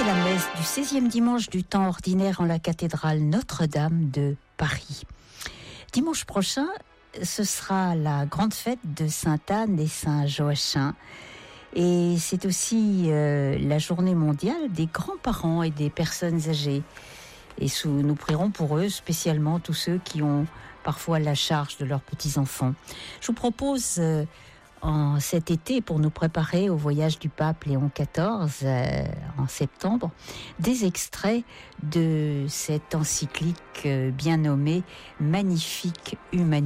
la messe du 16e dimanche du temps ordinaire en la cathédrale Notre-Dame de Paris. Dimanche prochain, ce sera la grande fête de Sainte-Anne et Saint-Joachim. Et c'est aussi la journée mondiale des grands-parents et des personnes âgées. Et nous prierons pour eux, spécialement tous ceux qui ont parfois la charge de leurs petits-enfants. Je vous propose en cet été, pour nous préparer au voyage du pape Léon XIV en septembre, des extraits de cette encyclique bien nommée « Magnifique humanité ».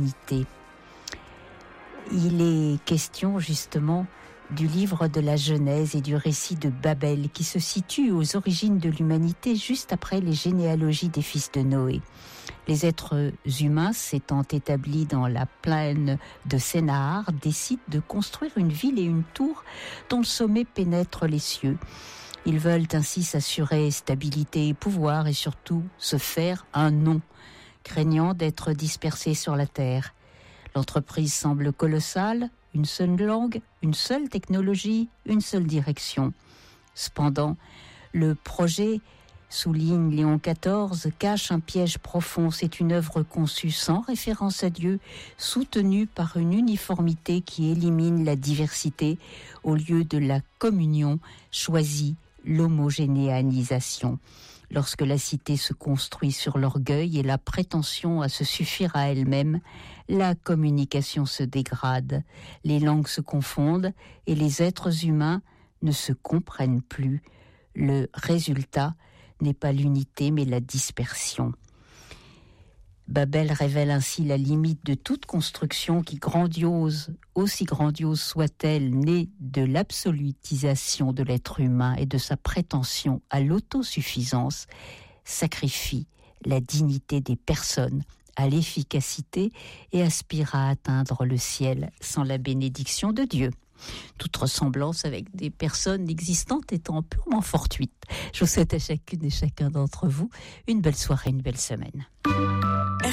Il est question justement du livre de la Genèse et du récit de Babel qui se situe aux origines de l'humanité juste après les généalogies des fils de Noé. Les êtres humains s'étant établis dans la plaine de Sénahar décident de construire une ville et une tour dont le sommet pénètre les cieux. Ils veulent ainsi s'assurer stabilité et pouvoir et surtout se faire un nom, craignant d'être dispersés sur la terre. L'entreprise semble colossale, une seule langue, une seule technologie, une seule direction. Cependant, le projet, souligne Léon XIV, cache un piège profond. C'est une œuvre conçue sans référence à Dieu, soutenue par une uniformité qui élimine la diversité au lieu de la communion, choisit l'homogénéisation. Lorsque la cité se construit sur l'orgueil et la prétention à se suffire à elle-même, la communication se dégrade, les langues se confondent et les êtres humains ne se comprennent plus. Le résultat n'est pas l'unité mais la dispersion. Babel révèle ainsi la limite de toute construction qui, grandiose, aussi grandiose soit-elle, née de l'absolutisation de l'être humain et de sa prétention à l'autosuffisance, sacrifie la dignité des personnes à l'efficacité et aspire à atteindre le ciel sans la bénédiction de Dieu. Toute ressemblance avec des personnes existantes étant purement fortuite. Je vous souhaite à chacune et chacun d'entre vous une belle soirée, une belle semaine.